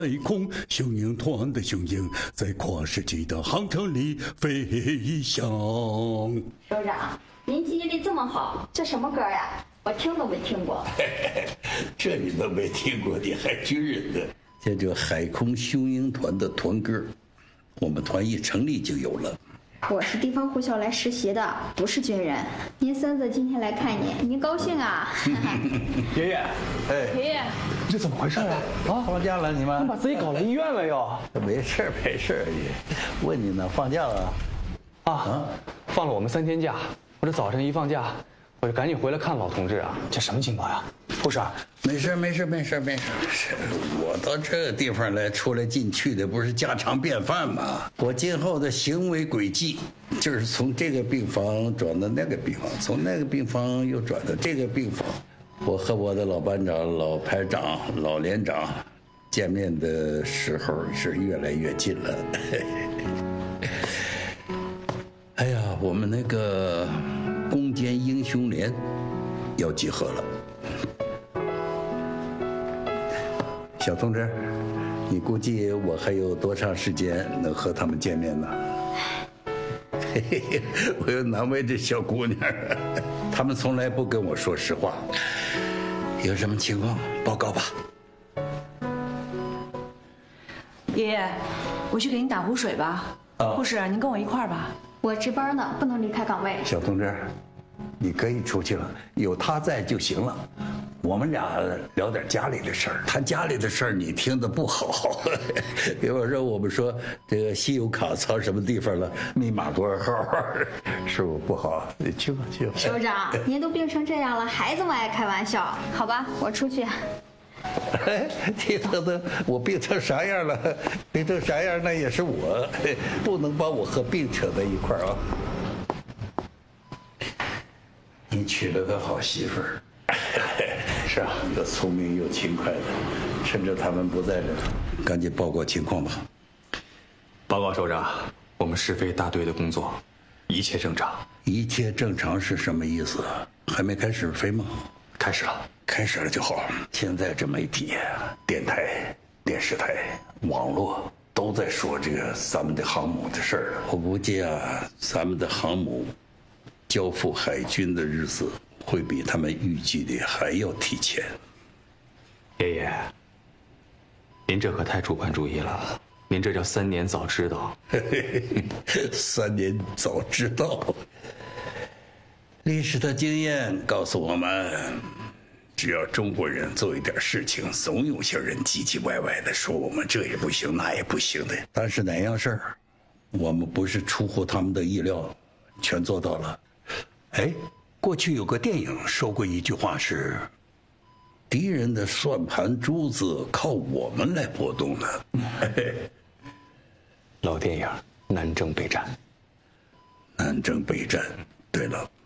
太空雄鹰团的雄鹰在跨世纪的航程里飞翔。 首长，您记忆力这么好，这什么歌呀？我听都没听过。 这你都没听过，你还军人呢？这叫海空雄鹰团的团歌，我们团一成立就有了。 我是地方护校来实习的，不是军人。您孙子今天来看您，您高兴啊？ 爷爷， 爷爷， 这怎么回事啊？ 放假了你们？ 把自己搞来医院了又？ 没事没事，问你呢，放假了？ 放了我们3天假。我这早晨一放假，我就赶紧回来看老同志啊。这什么情况呀？护士， 没事。我到这个地方来，出来进去的不是家常便饭吗？我今后的行为轨迹，就是从这个病房转到那个病房，从那个病房又转到这个病房。我和我的老班长、老排长、老连长见面的时候是越来越近了。哎呀，我们那个攻坚英雄连要集合了。小同志，你估计我还有多长时间能和他们见面呢？嘿嘿嘿，我又难为这小姑娘，他们从来不跟我说实话。有什么情况报告吧。 爷爷，我去给您打壶水吧。护士，您跟我一块儿吧。 我值班呢，不能离开岗位。 小同志，你可以出去了，有他在就行了。我们俩聊点家里的事儿，谈家里的事儿你听得不好。比如说我们说这个信用卡藏什么地方了，密码多少号，是不不好？你去吧。 首长，您都病成这样了，还这么爱开玩笑？好吧，我出去。 你等等，我病成啥样了？病成啥样那也是我，不能把我和病扯在一块儿啊。你娶了个好媳妇儿。是啊，又聪明又勤快的，趁着他们不在这，赶紧报告情况吧。 报告首长，我们试飞大队的工作，一切正常。 一切正常是什么意思？还没开始飞吗？ 开始了， 开始了就好。现在这媒体、电台、电视台、网络都在说这个咱们的航母的事儿。我估计啊，咱们的航母交付海军的日子会比他们预计的还要提前。 爷爷，您这可太主观主义了，您这叫3年早知道。 3年早知道。历史的经验告诉我们，只要中国人做一点事情，总有些人唧唧歪歪的说我们这也不行那也不行的。但是哪样事儿，我们不是出乎他们的意料，全做到了。哎，过去有个电影说过一句话是：敌人的算盘珠子靠我们来拨动的。 老电影，南征北战。 南征北战。对了。